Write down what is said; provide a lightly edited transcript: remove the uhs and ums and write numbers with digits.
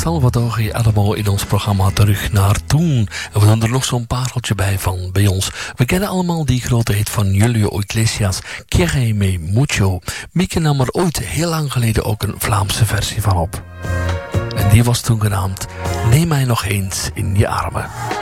Salvador allemaal in ons programma Terug naar Toen. En we doen er nog zo'n pareltje bij ons. We kennen allemaal die grote hit van Julio Iglesias, Quiereme Mucho. Mieke nam er ooit heel lang geleden ook een Vlaamse versie van op. En die was toen genaamd Neem mij nog eens in je armen.